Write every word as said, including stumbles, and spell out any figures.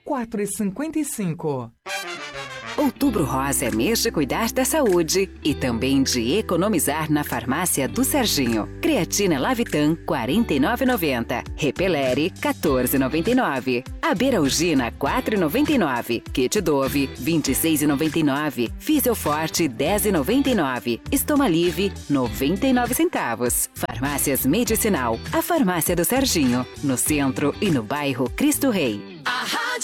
quatro reais e cinquenta e cinco centavos. Outubro Rosa é mês de cuidar da saúde e também de economizar na farmácia do Serginho. Creatina Lavitan, quarenta e nove reais e noventa centavos. Repelere, quatorze reais e noventa e nove centavos. Aberalgina, quatro reais e noventa e nove centavos. Kit Dove, vinte e seis reais e noventa e nove centavos. Fisioforte, dez reais e noventa e nove centavos. Estomalive, noventa e nove centavos. Farmácias Medicinal, a farmácia do Serginho, no centro e no bairro Cristo Rei.